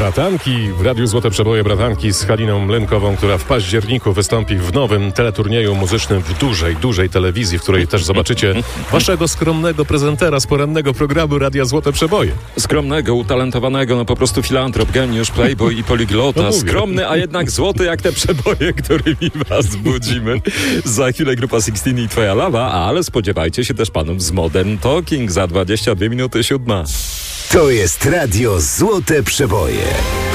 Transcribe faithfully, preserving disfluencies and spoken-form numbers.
Bratanki w Radiu Złote Przeboje. Bratanki z Haliną Mlynkową, która w październiku wystąpi w nowym teleturnieju muzycznym w dużej, dużej telewizji, w której też zobaczycie waszego skromnego prezentera z porannego programu Radia Złote Przeboje. Skromnego, utalentowanego, no po prostu filantrop, geniusz, playboy i poliglota. No Skromny, a jednak złoty jak te przeboje, którymi was budzimy. Za chwilę grupa Sixteen i Twoja lawa, ale spodziewajcie się też panów z Modern Talking za dwadzieścia dwie minuty siódma. To jest Radio Złote Przeboje.